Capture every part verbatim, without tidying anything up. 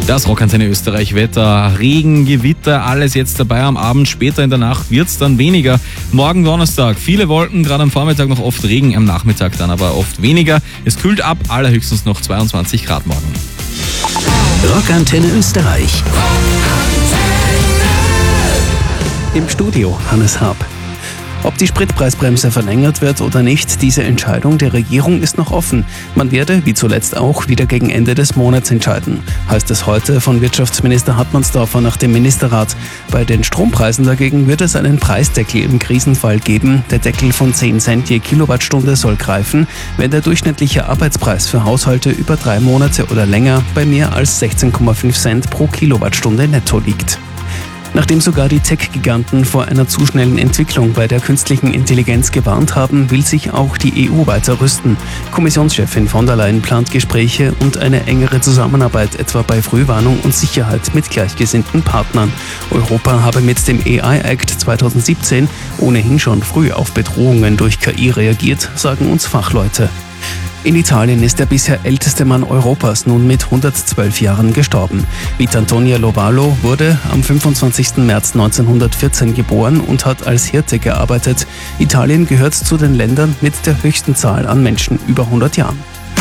Das Rockantenne Österreich Wetter, Regen, Gewitter, alles jetzt dabei am Abend. Später in der Nacht wird es dann weniger. Morgen Donnerstag, viele Wolken, gerade am Vormittag noch oft Regen, am Nachmittag dann aber oft weniger. Es kühlt ab, allerhöchstens noch zweiundzwanzig Grad morgen. Rockantenne Österreich. Im Studio Hannes Hab. Ob die Spritpreisbremse verlängert wird oder nicht, diese Entscheidung der Regierung ist noch offen. Man werde, wie zuletzt auch, wieder gegen Ende des Monats entscheiden, heißt es heute von Wirtschaftsminister Hartmannsdorfer nach dem Ministerrat. Bei den Strompreisen dagegen wird es einen Preisdeckel im Krisenfall geben. Der Deckel von zehn Cent je Kilowattstunde soll greifen, wenn der durchschnittliche Arbeitspreis für Haushalte über drei Monate oder länger bei mehr als sechzehn Komma fünf Cent pro Kilowattstunde netto liegt. Nachdem sogar die Tech-Giganten vor einer zu schnellen Entwicklung bei der künstlichen Intelligenz gewarnt haben, will sich auch die E U weiter rüsten. Kommissionschefin von der Leyen plant Gespräche und eine engere Zusammenarbeit etwa bei Frühwarnung und Sicherheit mit gleichgesinnten Partnern. Europa habe mit dem A I-Act zweitausendsiebzehn ohnehin schon früh auf Bedrohungen durch K I reagiert, sagen uns Fachleute. In Italien ist der bisher älteste Mann Europas nun mit hundertzwölf Jahren gestorben. Vittorio Lovalo wurde am fünfundzwanzigsten März neunzehnhundertvierzehn geboren und hat als Hirte gearbeitet. Italien gehört zu den Ländern mit der höchsten Zahl an Menschen über hundert Jahren.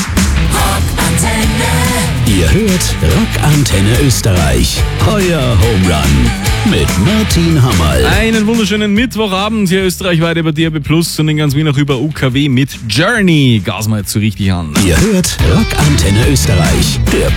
Ihr hört Rockantenne Österreich. Euer Home Run mit Martin Hammerl. Einen wunderschönen Mittwochabend hier österreichweit über D A B Plus und in ganz Wien auch über U K W mit Journey. Gasen wir jetzt so richtig an. Ihr hört Rockantenne Österreich, der